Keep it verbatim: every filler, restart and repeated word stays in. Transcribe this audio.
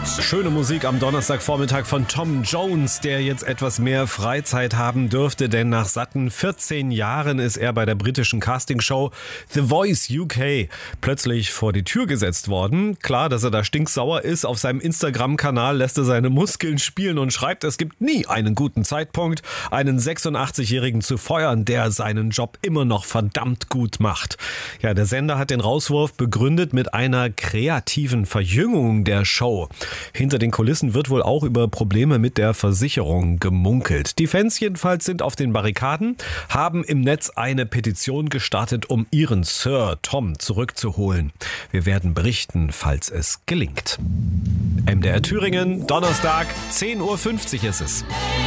Schöne Musik am Donnerstagvormittag von Tom Jones, der jetzt etwas mehr Freizeit haben dürfte, denn nach satten vierzehn Jahren ist er bei der britischen Castingshow The Voice U K plötzlich vor die Tür gesetzt worden. Klar, dass er da stinksauer ist. Auf seinem Instagram-Kanal lässt er seine Muskeln spielen und schreibt, es gibt nie einen guten Zeitpunkt, einen sechsundachtzig-Jährigen zu feuern, der seinen Job immer noch verdammt gut macht. Ja, der Sender hat den Rauswurf begründet mit einer kreativen Verjüngung der Show. Hinter den Kulissen wird wohl auch über Probleme mit der Versicherung gemunkelt. Die Fans jedenfalls sind auf den Barrikaden, haben im Netz eine Petition gestartet, um ihren Sir Tom zurückzuholen. Wir werden berichten, falls es gelingt. M D R Thüringen, Donnerstag, zehn Uhr fünfzig ist es.